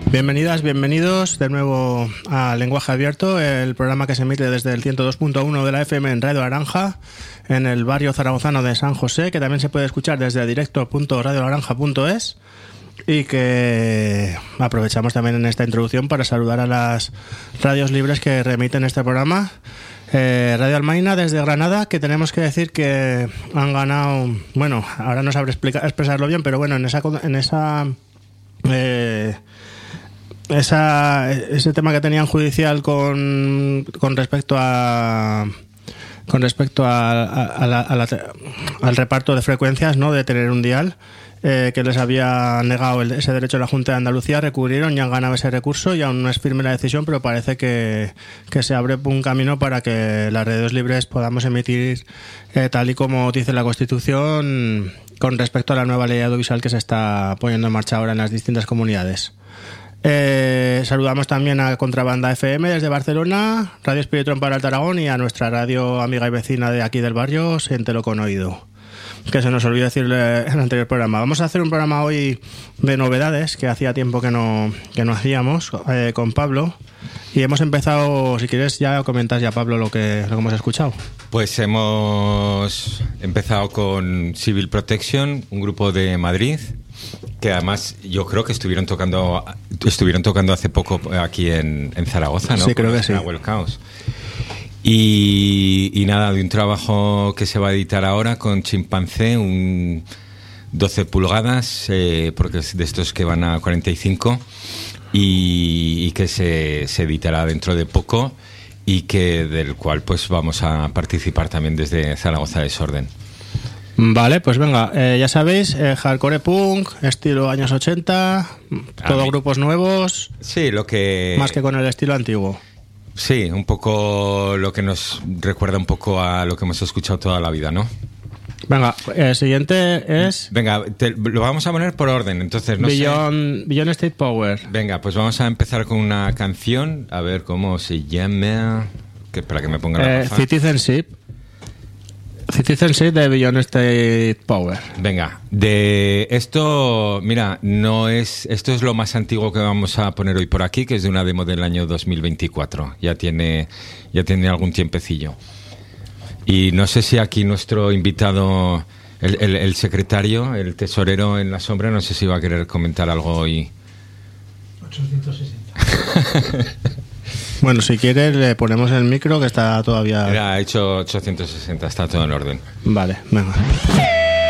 Bienvenidas, bienvenidos de nuevo a Lenguaje Abierto, el programa que se emite desde el 102.1 de la FM en Radio Naranja, en el barrio zaragozano de San José, que también se puede escuchar desde directo.radionaranja.es, y que aprovechamos también en esta introducción para saludar a las radios libres que remiten este programa. Radio Almaina desde Granada, que tenemos que decir que han ganado, bueno, ahora no sabré expresarlo bien, pero bueno, ese tema que tenían judicial con respecto al reparto de frecuencias, ¿no?, de tener un dial, que les había negado ese derecho a la Junta de Andalucía, recurrieron y han ganado ese recurso, y aún no es firme la decisión, pero parece que se abre un camino para que las radios libres podamos emitir tal y como dice la Constitución con respecto a la nueva ley audiovisual que se está poniendo en marcha ahora en las distintas comunidades. Saludamos también a Contrabanda FM desde Barcelona, Radio Espiritron para el Tarragón, y a nuestra radio amiga y vecina de aquí del barrio, Siéntelo con Oído, que se nos olvidó decirle en el anterior programa. Vamos a hacer un programa hoy de novedades, que hacía tiempo que no hacíamos, con Pablo, y hemos empezado, si quieres ya comentas ya, Pablo, lo que hemos escuchado. Pues hemos empezado con Civil Protection, un grupo de Madrid, que además yo creo que estuvieron tocando hace poco aquí en Zaragoza, ¿no? Sí, creo que sí. El Caos. Y nada, de un trabajo que se va a editar ahora con Chimpancé, un 12 pulgadas, porque es de estos que van a 45, y que se editará dentro de poco, y del cual pues vamos a participar también desde Zaragoza Desorden. Vale, pues venga, ya sabéis, hardcore punk, estilo años 80, todo grupos nuevos. Sí, más que con el estilo antiguo. Sí, un poco lo que nos recuerda un poco a lo que hemos escuchado toda la vida, ¿no? Venga, el siguiente es... Venga, lo vamos a poner por orden, entonces no Beyond State Power. Venga, pues vamos a empezar con una canción, a ver cómo se llama... para que me ponga la gafa. Citizenship de Beyond State Power. Venga, de esto, mira, esto es lo más antiguo que vamos a poner hoy por aquí, que es de una demo del año 2024. Ya tiene algún tiempecillo. Y no sé si aquí nuestro invitado, el secretario, el tesorero en la sombra, no sé si va a querer comentar algo hoy. 860. Bueno, si quieres le ponemos el micro, que está todavía... Mira, ha hecho 860, está todo en orden. Vale, venga.